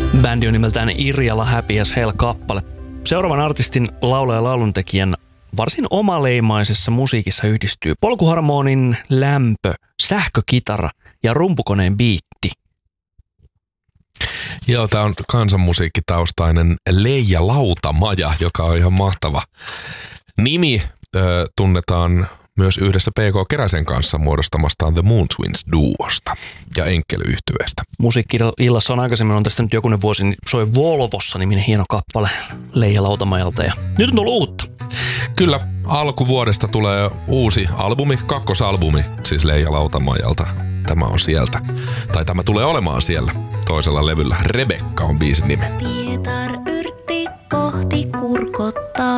Bändi on nimeltään Irjala Happy as Hell-kappale. Seuraavan artistin laulaja ja lauluntekijän varsin omaleimaisessa musiikissa yhdistyy polkuharmonin lämpö, sähkökitara ja rumpukoneen biitti. Joo, tää on kansanmusiikkitaustainen Leija Lautamaja, joka on ihan mahtava nimi. Tunnetaan myös yhdessä P.K. Keräsen kanssa muodostamastaan The Moon Twins -duosta ja Enkkely-yhtyeestä. Musiikki-illassa on aikaisemmin, on tästä nyt jokunen vuosi, niin soi Volvossa-niminen hieno kappale Leija Lautamajalta ja nyt on tullut uutta. Kyllä, alkuvuodesta tulee uusi albumi, kakkosalbumi, siis Leija Lautamajalta. Tämä on sieltä, tai tämä tulee olemaan siellä toisella levyllä. Rebekka on biisin nimi. Pietar yrtti kohti kurkot.